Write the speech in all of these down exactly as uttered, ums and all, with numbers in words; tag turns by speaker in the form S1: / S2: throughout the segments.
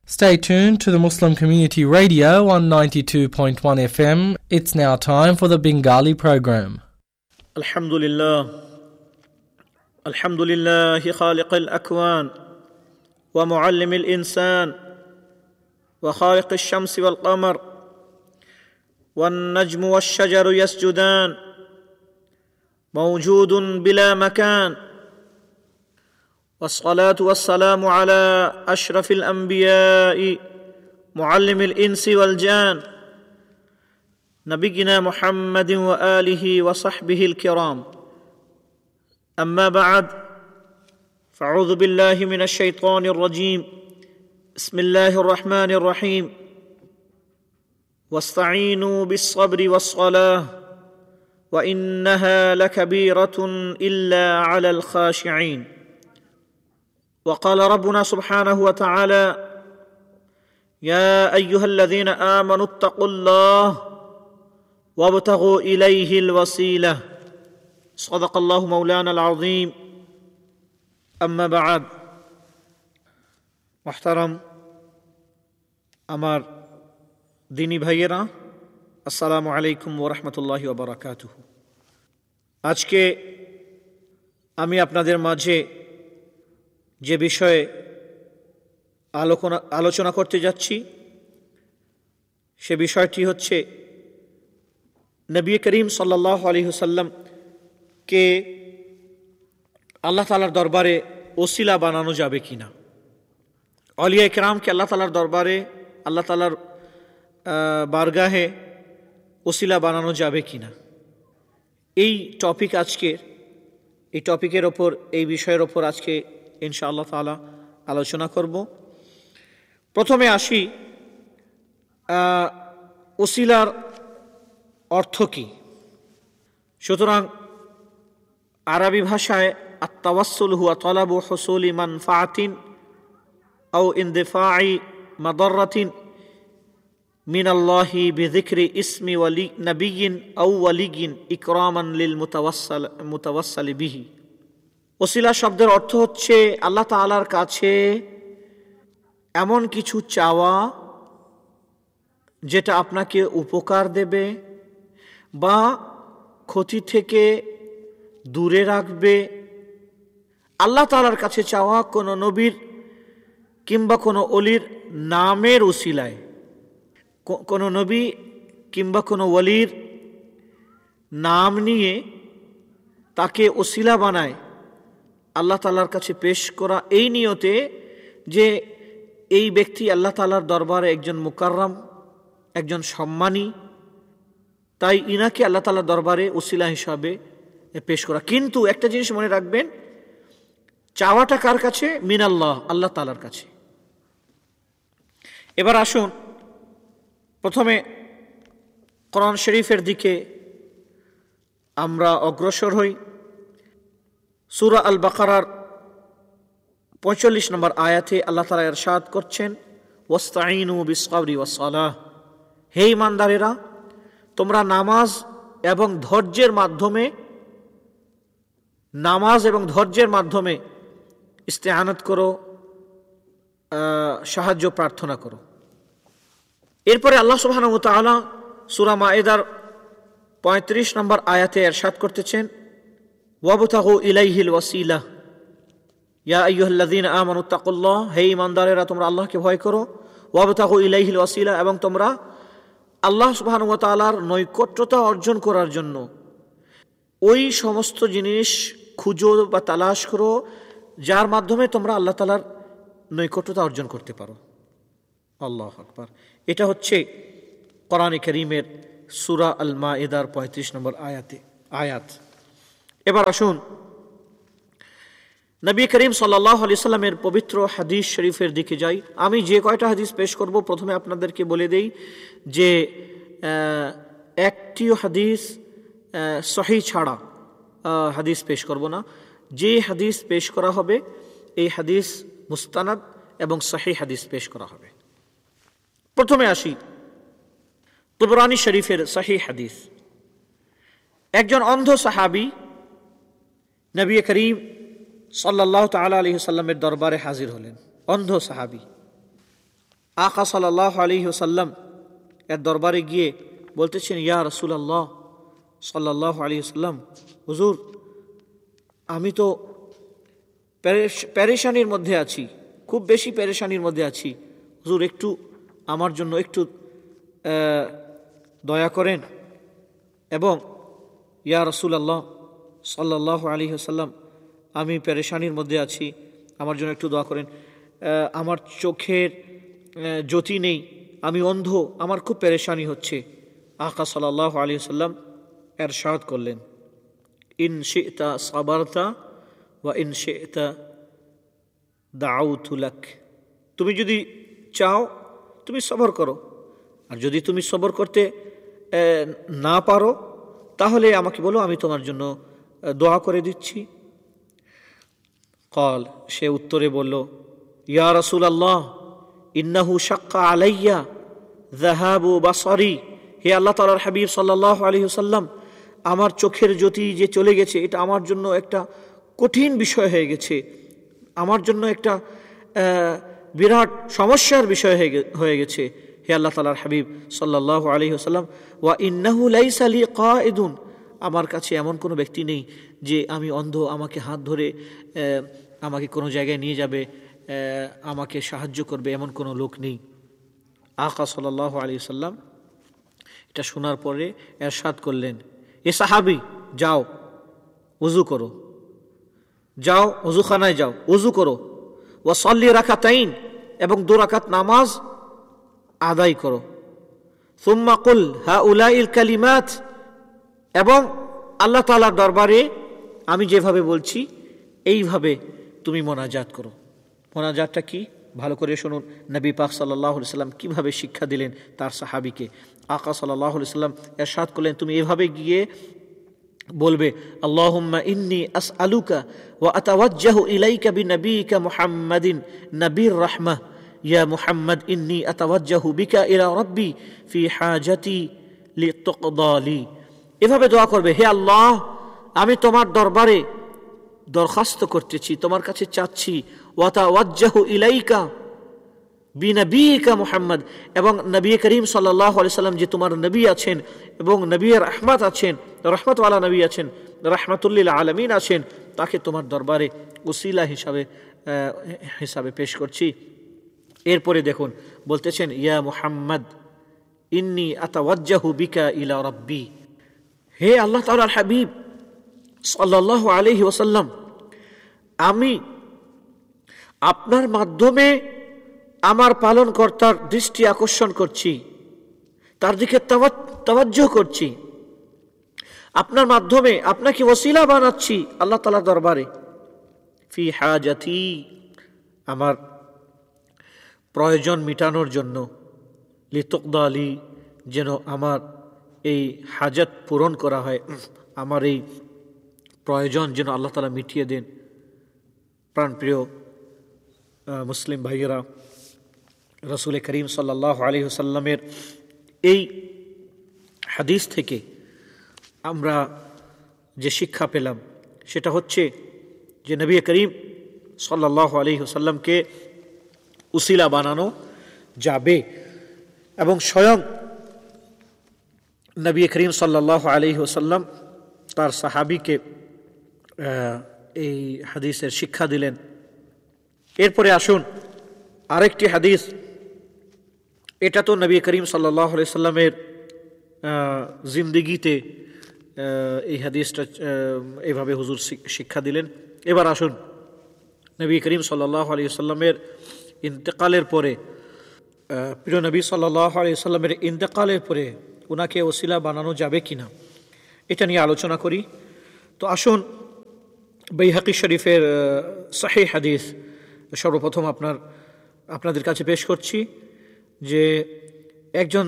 S1: Stay tuned to the Muslim Community Radio on ninety-two point one F M. It's now time for the Bengali program.
S2: Alhamdulillah. Alhamdulillah khaliq al-akwan wa muallim al-insan wa khaliq al-shams wal-qamar wan-najm wash-shajaru yasjudan mawjudun bila makan. والصلاة والسلام على أشرف الأنبياء معلم الإنس والجان نبينا محمد وآله وصحبه الكرام أما بعد فأعوذ بالله من الشيطان الرجيم بسم الله الرحمن الرحيم واستعينوا بالصبر والصلاة وإنها لكبيرة إلا على الخاشعين وقال ربنا سبحانه وتعالى يا أيها الذين آمنوا اتقوا الله وابتغوا إليه الوسيلة صدق الله مولانا العظيم أما بعد محترم আমার দিনী ভাইয়েরা আসসালামু আলাইকুম ওয়া রাহমাতুল্লাহি ওয়া বারাকাতুহু। আজকে আমি আপনাদের মাঝে যে বিষয়ে আলোচনা আলোচনা করতে যাচ্ছি সে বিষয়টি হচ্ছে নবী করিম সাল্লাল্লাহু আলাইহি ওয়াসাল্লাম কে আল্লাহ তাআলার দরবারে ওসিলা বানানো যাবে কিনা, আউলিয়া কিরামকে আল্লাহ তাআলার দরবারে আল্লাহ তাআলার বারগাহে ওসিলা বানানো যাবে কিনা, এই টপিক আজকে এই টপিকের ওপর এই বিষয়ের ওপর আজকে ইনশাআল্লাহ তাআলা আলোচনা করব। প্রথমে আসি ওসিলার অর্থ কি। সুতরাং আরবি ভাষায় আত-তাওয়াসসুল হুয়া তালাবু হুসুলি মানফাআতিন আও ইনদিফা'i মাদাররাতিন মিনাল্লাহি বিযিকরি ইসমি ওয়ালি নাবিয়্যিন আও ওয়ালিয়্যিন ইকরামান লিল মুতাওয়াসসাল মুতাওয়াসসালি বিহি। ওসিলা শব্দের অর্থ হচ্ছে আল্লাহ তাআলার কাছে এমন কিছু চাওয়া যেটা আপনাকে উপকার দেবে বা ক্ষতি থেকে দূরে রাখবে। আল্লাহ তাআলার কাছে চাওয়া কোনো নবীর কিংবা কোনো অলির নামের ওসিলায়, কোনো নবী কিংবা কোনো ওলির নাম নিয়ে তাকে ওসিলা বানায় আল্লাহ তাআলার কাছে পেশ করা, এই নিয়তে যে এই ব্যক্তি আল্লাহ তাআলার দরবারে একজন মুকাররম, একজন সম্মানী, তাই ইনাকে আল্লাহ তাআলার দরবারে ওসিলা হিসাবে পেশ করা। কিন্তু একটা জিনিস মনে রাখবেন, চাওয়াটা কার কাছে? মিনাল্লাহ, আল্লাহ তাআলার কাছে। এবার আসুন প্রথমে কোরআন শরীফের দিকে আমরা অগ্রসর হই। সূরা আল বাকারার পঁয়তাল্লিশ নম্বর আয়াতে আল্লাহ তাআলা ইরশাদ করছেন ওয়াস্তাঈনু বিস-সাবরি ওয়াস-সালাহ, হে ঈমানদারেরা তোমরা নামাজ এবং ধৈর্যের মাধ্যমে নামাজ এবং ধৈর্যের মাধ্যমে ইস্তেআনাত করো, সাহায্য প্রার্থনা করো। এরপরে আল্লাহ সুবহানাহু ওয়া তাআলা সূরা মায়েদার পঁয়ত্রিশ নম্বর আয়াতে ইরশাদ করতেছেন ওয়াবতাগু ইলাইহিল ওয়াসিলা ইয়া আইয়ুহাল্লাযীনা আমানু তাকুল্লাহ, হে ঈমানদারেরা তোমরা আল্লাহকে ভয় করো, ওয়াবতাগু ইলাইহিল ওয়াসিলা, এবং তোমরা আল্লাহ সুবহানাহু ওয়া তাআলার নৈকট্যতা অর্জন করার জন্য ওই সমস্ত জিনিস খুঁজো বা তালাশ করো যার মাধ্যমে তোমরা আল্লাহ তাআলার নৈকট্যতা অর্জন করতে পারো। আল্লাহু আকবার। এটা হচ্ছে কোরআনে কারীমের সূরা আল মায়েদার পঁয়ত্রিশ নম্বর আয়াতে আয়াত। এবার আসুন নবী করিম সাল্লাল্লাহু আলাইহি সাল্লামের পবিত্র হাদিস শরীফের দিকে যাই। আমি যে কয়টা হাদিস পেশ করব প্রথমে আপনাদেরকে বলে দেই যে একটিও হাদিস সহিহ ছাড়া হাদিস পেশ করব না। যে হাদিস পেশ করা হবে এই হাদিস মুস্তানাদ এবং সহিহ হাদিস পেশ করা হবে। প্রথমে আসি তুবরানী শরীফের সহিহ হাদিস। একজন অন্ধ সাহাবী নবী করিম সাল্লাল্লাহু তাআলা আলাইহি সাল্লামের দরবারে হাজির হলেন। অন্ধ সাহাবী, আকা সাল্লাল্লাহু আলাইহি ওয়াসাল্লাম এর দরবারে গিয়ে বলতেছেন, ইয়া রাসূলুল্লাহ সাল্লাল্লাহু আলাইহি ওয়াসাল্লাম, হুজুর আমি তো পেরেশানির মধ্যে আছি, খুব বেশি পেরেশানির মধ্যে আছি, হুজুর একটু আমার জন্য একটু দয়া করেন এবং ইয়া রাসূলুল্লাহ সাল্লাল্লাহু আলাইহি ওয়াসাল্লাম আমি পেরেশানির মধ্যে আছি, আমার জন্য একটু দোয়া করেন, আমার চোখের জ্যোতি নেই, আমি অন্ধ, আমার খুব পেরেশানি হচ্ছে। আকা সাল্লাল্লাহু আলাইহি ওয়াসাল্লাম ইরশাদ করলেন, ইন শি'তা সাবারতা ওয়া ইন শি'তা দাউতু লাক, তুমি যদি চাও তুমি সবর করো, আর যদি তুমি সবর করতে না পারো তাহলে আমাকে বলো, আমি তোমার জন্য দোয়া করে দিচ্ছি। ক্বাল, সে উত্তরে বলল, ইয়া রাসূলুল্লাহ ইন্নাহু শাক্কা আলাইয়া যাহাবু বাসারি, হে আল্লাহ তাআলার হাবিব সাল্লাল্লাহু আলাইহি ওয়াসাল্লাম, আমার চোখের জ্যোতি যে চলে গেছে এটা আমার জন্য একটা কঠিন বিষয় হয়ে গেছে, আমার জন্য একটা বিরাট সমস্যার বিষয় হয়ে গেছে। হে আল্লাহ তাআলার হাবিব সাল্লাল্লাহু আলাইহি ওয়াসাল্লাম, ওয়া ইন্নাহু লাইসা লি কাঈদুন, আমার কাছে এমন কোনো ব্যক্তি নেই যে আমি অন্ধ, আমাকে হাত ধরে আমাকে কোনো জায়গায় নিয়ে যাবে, আমাকে সাহায্য করবে, এমন কোনো লোক নেই। আকা সাল্লাল্লাহু আলাইহি ওয়াসাল্লাম এটা শোনার পরে ইরশাদ করলেন, এ সাহাবী যাও ওযু করো, যাও ওযুখানায় যাও, ওযু করো, ওয়া সাল্লি রাকাতাইন, এবং দু রাকাত নামাজ আদায় করো, সুম্মা কুল হাউলাইল কালিমাত, এবং আল্লাহ তাআলার দরবারে আমি যেভাবে বলছি এইভাবে তুমি মোনাজাত করো। মোনাজাতটা কি ভালো করে শুনুন, নবী পাক সাল্লাল্লাহু আলাইহি ওয়াসাল্লাম কিভাবে শিক্ষা দিলেন তার সাহাবীকে। আকা সাল্লাল্লাহু আলাইহি ওয়াসাল্লাম ইরশাদ করলেন, তুমি এভাবে গিয়ে বলবে, আল্লাহুম্মা ইন্নী আসআলুকা ওয়া আতাওয়াজ্জাহু ইলাইকা বিনবিয়িকা মুহাম্মাদিন নবীর রাহমাহ, ইয়া মুহাম্মদ ইন্নী আতাওয়াজ্জাহু বিকা ইলা রাব্বি ফি হাজাতি লিতুকদা লি। এভাবে দোয়া করবে, হে আল্লাহ আমি তোমার দরবারে দরখাস্ত করতেছি, তোমার কাছে চাচ্ছি, ওয়া তাওয়াজ্জাহু ইলাইকা বিনবিয়িকা মুহাম্মদ, এবং নবী করিম সাল্লাল্লাহু আলাইহি ওয়াসাল্লাম যে তোমার নবী আছেন এবং নবীর রাহমাত আছেন, রহমতওয়ালা নবী আছেন, রাহমাতুল লিল আলামিন আছেন, তাকে তোমার দরবারে ওসিলা হিসাবে হিসাবে পেশ করছি। এরপরে দেখুন বলতেছেন, ইয়া মুহাম্মদ ইন্নী আতাওয়াজ্জাহু বিকা ইলা রাব্বি, হে আল্লাহ তাআলার হাবিব সাল্লাল্লাহু আলাইহি ওয়াসাল্লাম, আমি আপনার মাধ্যমে আমার পালনকর্তার দৃষ্টি আকর্ষণ করছি, তার দিকে তাওয়াজ্জুহ করছি, আপনার মাধ্যমে আপনাকে ওসিলা বানাচ্ছি আল্লাহ তাআলার দরবারে, ফি হাজাতি, আমার প্রয়োজন মিটানোর জন্য, লিতুকদা লি, যেন আমার এই হাজত পূরণ করা হয়, আমার এই প্রয়োজন যেন আল্লাহ তাআলা মিটিয়ে দেন। প্রাণপ্রিয় মুসলিম ভাইয়েরা, রাসূল করিম সাল্লাল্লাহু আলাইহি ওয়াসাল্লামের এই হাদিস থেকে আমরা যে শিক্ষা পেলাম সেটা হচ্ছে যে নবী করিম সাল্লাল্লাহু আলাইহি ওয়াসাল্লামকে উসিলা বানানো যাবে, এবং স্বয়ং নবী করিম সাল্লাল্লাহু আলাইহি ওয়াসাল্লাম তার সাহাবীকে এই হাদিসের শিক্ষা দিলেন। এরপরে আসুন আরেকটি হাদিস, এটা তো নবী করিম সাল্লাল্লাহু আলাইহি ওয়াসাল্লামের জিন্দেগিতে এই হাদিসটা এইভাবে হুজুর শিক্ষা দিলেন। এবার আসুন নবী করিম সাল্লাল্লাহু আলাইহি ওয়াসাল্লামের ইন্তেকালের পরে, প্রিয় নবী সাল্লাল্লাহু আলাইহি ওয়াসাল্লামের ইন্তেকালের পরে ওনাকে ওসিলা বানানো যাবে কিনা এটা নিয়ে আলোচনা করি। তো আসুন বাইহাকি শরীফের সহিহ হাদিস সর্বপ্রথম আপনার আপনাদের কাছে পেশ করছি যে একজন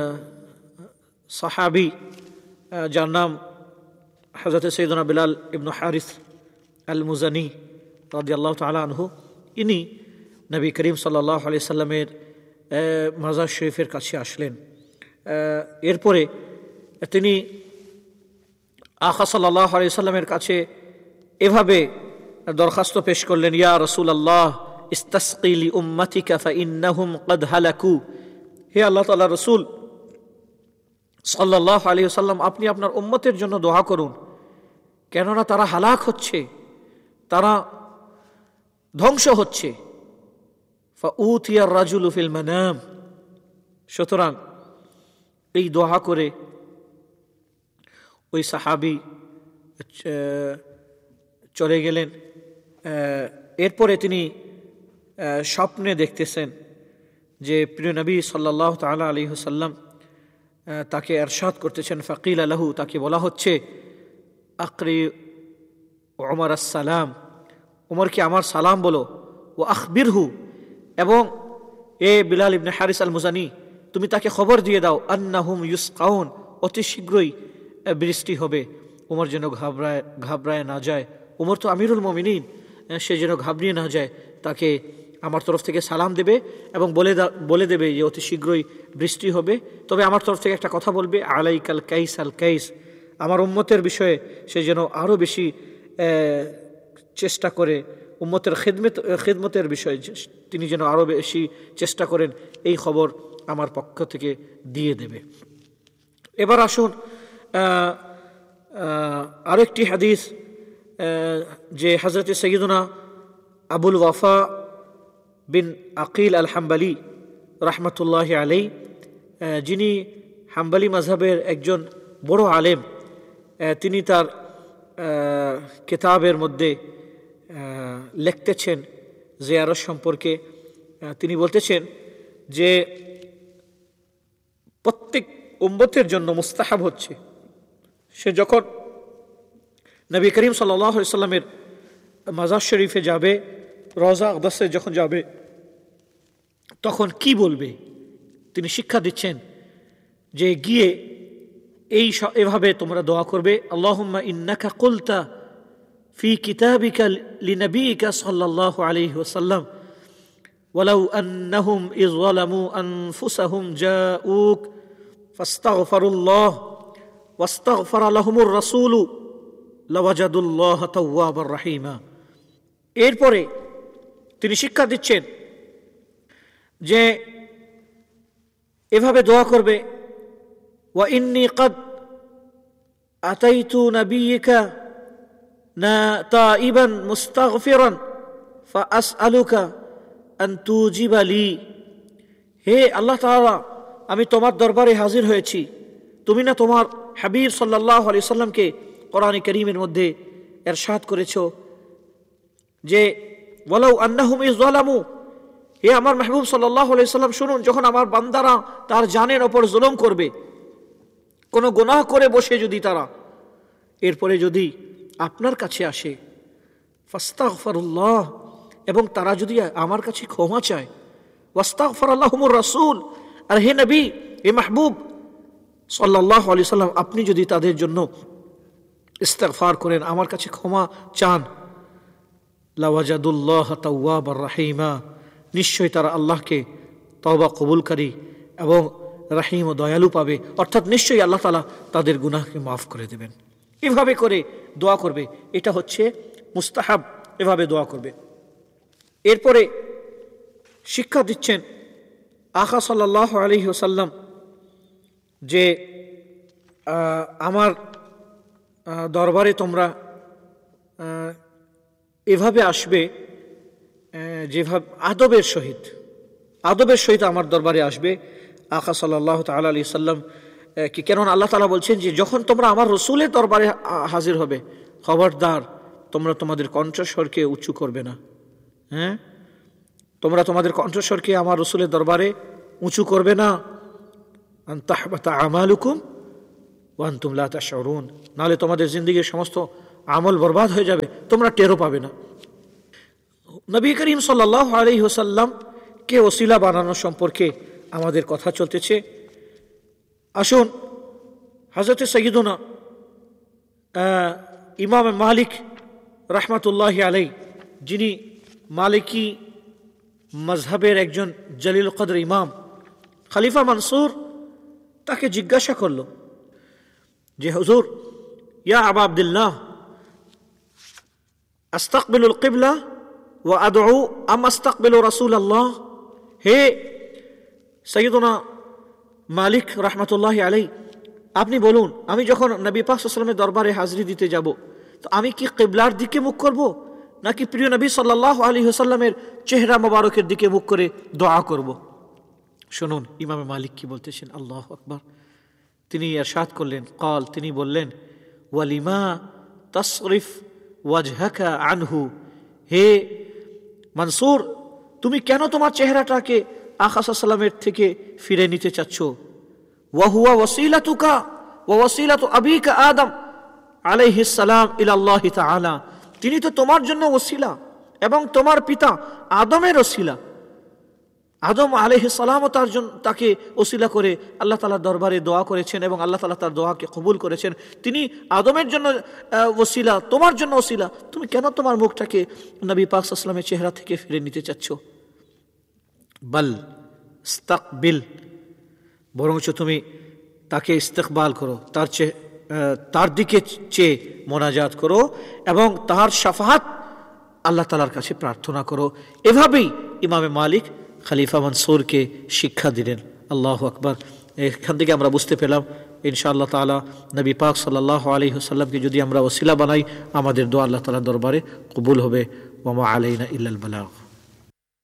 S2: সাহাবী যার নাম হযরত সাইয়্যিদুনা বিলাল ইবনে হারিস আল মুজানি রাদিয়াল্লাহু তাআলা আনহু, ইনি নবী করিম সাল্লাল্লাহু আলাইহি সাল্লামের মাজার শরীফের কাছে আসলেন। এরপরে তিনি আকা সাল্লাল্লাহু আলাইহি সাল্লামের কাছে এভাবে দরখাস্ত পেশ করলেন, ইয়া রাসূলুল্লাহ ইস্তাসকি লি উম্মাতিকা ফাইন্নাহুম ক্বাদ হালাকু। হে আল্লাহ তাআলার রাসূল সাল্লাল্লাহু আলাইহি ওয়াসাল্লাম, আপনি আপনার উম্মতের জন্য দোয়া করুন, কেননা তারা হালাক হচ্ছে, তারা ধ্বংস হচ্ছে। ফাউতিয়ার রাজুলু ফিল মানাম। সুতরাং এই দোয়া করে ওই সাহাবী চলে গেলেন। এরপরে তিনি স্বপ্নে দেখতেছেন যে প্রিয় নবী সাল্লাল্লাহু তাআলা আলাইহি ওয়াসাল্লাম তাকে ইরশাদ করতেছেন, ফাকিল লাহু, তাকে বলা হচ্ছে, আকরি উমর আসসালাম, উমরকে আমার সালাম বলো, ও আখবিরহু, এবং এ বিলাল ইবনে হারিস আল মুজানি, তুমি তাকে খবর দিয়ে দাও, আন্নাহুম ইউসকাউন, অতি শীঘ্রই বৃষ্টি হবে। উমর যেন ঘাবড়ায় ঘাবড়ায় না যায়, উমর তো আমিরুল মুমিনিন, সে যেন ঘাবড়িয়ে না যায়, তাকে আমার তরফ থেকে সালাম দেবে এবং বলে বলে দেবে যে অতি শীঘ্রই বৃষ্টি হবে। তবে আমার তরফ থেকে একটা কথা বলবে, আলাইকাল কাইস আল কাইস, আমার উম্মতের বিষয়ে সে যেন আরও বেশি চেষ্টা করে, উম্মতের খেদমত খেদমতের বিষয়ে তিনি যেন আরও বেশি চেষ্টা করেন, এই খবর আমার পক্ষ থেকে দিয়ে দেবে। এবার আসুন আরও একটি হাদিস, যে হযরত সাইয়্যিদুনা আবুল ওয়াফা বিন আকিল আল হাম্বলি রাহমাতুল্লাহি আলাইহি, যিনি হাম্বলি মাযহাবের একজন বড় আলেম, তিনি তার কিতাবের মধ্যে লিখতেছেন জিয়ারত সম্পর্কে। তিনি বলতেছেন যে প্রত্যেক উম্মতের জন্য মুস্তাহাব হচ্ছে, সে যখন নবী করিম সাল্লাল্লাহু আলাইহি ওয়াসাল্লামের মাজার শরীফে যাবে, রওজা আকদাসে যখন যাবে, তখন কি বলবে তিনি শিক্ষা দিচ্ছেন যে গিয়ে এই এভাবে তোমরা দোয়া করবে, আল্লাহুম্মা ইন্নাকা কুলতা ফি কিতাবিকা লিনবিয়িকা সাল্লাল্লাহু আলাইহি ওয়াসাল্লাম ওয়ালাউ আন্নাহুম ইয যালামু আনফুসাহুম জাউক ফাস্তাগফিরুল্লাহ ওয়াস্তাগফারা লাহুমুর রাসূলু লাওয়াজাদুল্লাহ তাওয়াবার রহিমা। এরপরে তিনি শিক্ষা দিচ্ছেন যে এভাবে দোয়া করবে, ওয়া ইন্নী ক্বাদ আতাইতু নাবিয়্যিকা না তাইবান মুস্তাগফিরান ফাআসআলুকা আন তুজিবা লি। হে আল্লাহ তাআলা, আমি তোমার দরবারে হাজির হয়েছি, তুমি না তোমার হাবিব সাল্লাল্লাহু আলাইহি ওয়াসাল্লামকে কোরআনে কারীমের মধ্যে ইরশাদ করেছো যে ওয়ালাউ আন্নাহুম ইয যালামু, হে আমার মাহবুব সাল্লাল্লাহু আলাইহি ওয়াসাল্লাম, শুনুন, যখন আমার বান্দারা তার জানের ওপর জুলুম করবে, কোনো গুনাহ করে বসে যদি তারা, এরপরে যদি আপনার কাছে আসে, ফাস্তাগফিরুল্লাহ, এবং তারা যদি আমার কাছে ক্ষমা চায়, ওয়াস্তাগফারা লাহুমুর রাসূল, আর হে নবী, হে মাহবুব সাল্লাল্লাহু আলাইহি ওয়াসাল্লাম, আপনি যদি তাদের জন্য ইস্তিগফার করেন, আমার কাছে ক্ষমা চান, লাওয়াজাদুল্লাহ তাওয়াবার রহিমা, নিশ্চয়ই তারা আল্লাহকে তওবা কবুলকারী এবং রহিম ও দয়ালু পাবে, অর্থাৎ নিশ্চয়ই আল্লাহ তাআলা তাদের গুনাহকে মাফ করে দেবেন। এভাবে করে দোয়া করবে, এটা হচ্ছে মুস্তাহাব, এভাবে দোয়া করবে। এরপরে শিক্ষা দিচ্ছেন আকা সাল্লাল্লাহু আলাইহি ওয়াসাল্লাম যে আমার দরবারে তোমরা এভাবে আসবে, যেভাবে আদবের সহিত আদবের সহিত আমার দরবারে আসবে। আকা সাল্লাল্লাহু তাআলা আলাইহি সাল্লাম কি, কেননা আল্লাহ তাআলা বলছেন যে যখন তোমরা আমার রসুলের দরবারে হাজির হবে, খবরদার তোমরা তোমাদের কণ্ঠস্বরকে উঁচু করবে না। হ্যাঁ, তোমরা তোমাদের কণ্ঠস্বরকে আমার রসুলের দরবারে উঁচু করবে না, আন তাহবাতা আমালুকুম ওয়া আনতুম লা তাশউরুন, নাহলে তোমাদের জিন্দেগীর সমস্ত আমল বরবাদ হয়ে যাবে, তোমরা টেরও পাবে না। নবী করিম সাল্লাল্লাহু আলাইহি ওয়াসাল্লাম কে ওসিলা বানানো সম্পর্কে আমাদের কথা চলতেছে। আসুন, হযরত সাইয়্যিদুনা ইমাম মালিক রাহমাতুল্লাহি আলাইহি, যিনি মালিকি মাযহাবের একজন জলিল কদর ইমাম, খলিফা মনসুর তাকে জিজ্ঞাসা করল যে হুজুর, ইয়া আবা আব্দুল্লাহ, আস্তাকবিলুল কিবলা ওয়া আদউ আম আস্তাকবিলু রাসূলুল্লাহ। হে সাইয়্যিদুনা মালিক রাহমাতুল্লাহি আলাইহি, আপনি বলুন, আমি যখন নবী পাক সাল্লাল্লাহু আলাইহি ওয়াসাল্লামের দরবারে হাজিরি দিতে যাব, তো আমি কি কিবলার দিকে মুখ করব, নাকি প্রিয় নবী সাল্লাল্লাহু আলাইহি ওয়াসাল্লামের চেহারা মোবারকের দিকে মুখ করে দোয়া করব? শুনুন ইমামে মালিক কি বলতেছেন, আল্লাহু আকবার। তিনি ইরশাদ করলেন, ক্বাল, তিনি বললেন, ওয়ালিমা তাসরিফ ওয়াজহাকা আনহু। হে মনসুর, তুমি কেন তোমার চেহারাটাকে আকা সাল্লাল্লাহু আলাইহি ওয়াসাল্লামের থেকে ফিরে নিতে চাচ্ছ? ওয়া হুয়া ওয়াসিলাতুকা ওয়া ওয়াসিলাতু আবিকা আদম আলাইহিস সালাম ইলা আল্লাহ তাআলা। তিনি তো তোমার জন্য ওসিলা এবং তোমার পিতা আদমের ওসিলা। আদম আলাইহিস সালাম তার জন্য তাকে ওসিলা করে আল্লাহ তাআলার দরবারে দোয়া করেছেন এবং আল্লাহ তাআলা তার দোয়াকে কবুল করেছেন। তিনি আদমের জন্য ওসিলা, তোমার জন্য ওসিলা। তুমি কেন তোমার মুখটাকে নবী পাক সাল্লাল্লাহু আলাইহি ওয়াসাল্লামের চেহারা থেকে ফিরে নিতে চাচ্ছ? বল ইস্তাকবিল, বরঞ্চ তুমি তাকে ইস্তেকবাল করো, তার চেয়ে তার দিকে চেয়ে মোনাজাত করো এবং তার শাফাআত আল্লাহ তাআলার কাছে প্রার্থনা করো। এভাবেই ইমামে মালিক খলিফা মনসুরকে শিক্ষা দিলেন। আল্লাহু আকবার। এখান থেকে আমরা বুঝতে পেলাম ইনশাআল্লাহ তাআলা নবী পাক সাল্লাল্লাহু আলাইহি ওয়াসাল্লামকে যদি আমরা ওসিলা বানাই, আমাদের দোয়া আল্লাহ তাআলার দরবারে কবুল হবে। ওয়া মা আলাইনা ইল্লাল বালাগ।